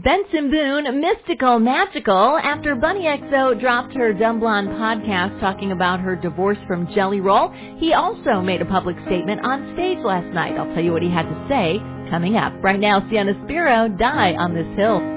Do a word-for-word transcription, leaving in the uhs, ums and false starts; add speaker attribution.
Speaker 1: Benson Boone, mystical, magical. After Bunny X O dropped her Dumb Blonde podcast talking about her divorce from Jelly Roll, he also made a public statement on stage last night. I'll tell you what he had to say coming up. Right now, Sienna Spiro, Die on This Hill.